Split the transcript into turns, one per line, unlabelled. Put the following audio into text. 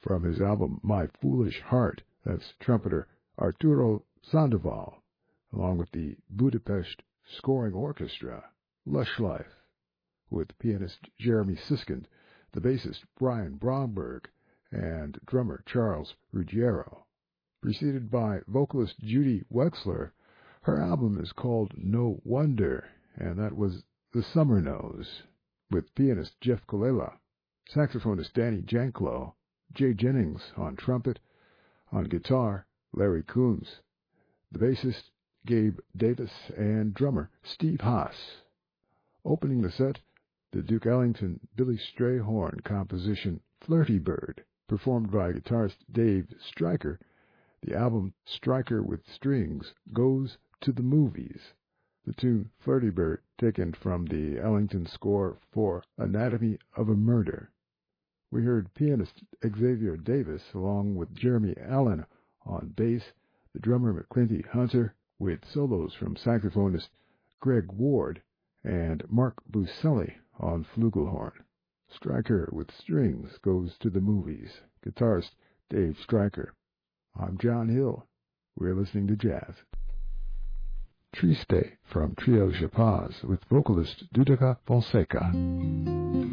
From his album My Foolish Heart, that's trumpeter Arturo Sandoval, along with the Budapest Scoring Orchestra. Lush Life, with pianist Jeremy Siskind, the bassist Brian Bromberg, and drummer Charles Ruggiero. Preceded by vocalist Judy Wexler, her album is called No Wonder, and that was The Summer Knows, with pianist Jeff Colella, saxophonist Danny Janklow, Jay Jennings on trumpet, on guitar Larry Coombs, the bassist Gabe Davis, and drummer Steve Haas. Opening the set, the Duke Ellington Billy Strayhorn composition Flirty Bird, performed by guitarist Dave Stryker. The album Stryker with Strings Goes to the Movies. The tune Flirty Bird taken from the Ellington score for Anatomy of a Murder. We heard pianist Xavier Davis along with Jeremy Allen on bass, the drummer McClinty Hunter, with solos from saxophonist Greg Ward and Mark Buselli on flugelhorn. Stryker with Strings Goes to the Movies. Guitarist Dave Stryker. I'm John Hill. We're listening to jazz. Triste from Trio Chapaz with vocalist Duduka Fonseca.